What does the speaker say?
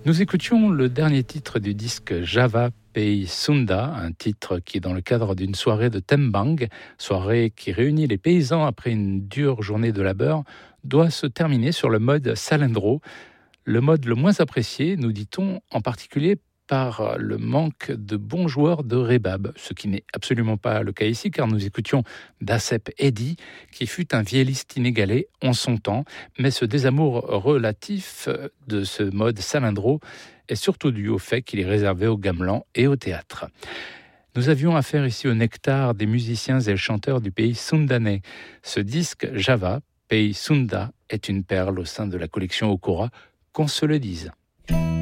Nous écoutions le dernier titre du disque Java Pei Sunda, un titre qui est dans le cadre d'une soirée de Tembang, soirée qui réunit les paysans après une dure journée de labeur, doit se terminer sur le mode Salendro, le mode le moins apprécié, nous dit-on, en particulier par le manque de bons joueurs de rebab, ce qui n'est absolument pas le cas ici, car nous écoutions Dasep Eddy, qui fut un vielliste inégalé en son temps, mais ce désamour relatif de ce mode salindro est surtout dû au fait qu'il est réservé au gamelan et au théâtre. Nous avions affaire ici au nectar des musiciens et chanteurs du pays sundanais. Ce disque Java, Pei Sunda, est une perle au sein de la collection Okora, qu'on se le dise.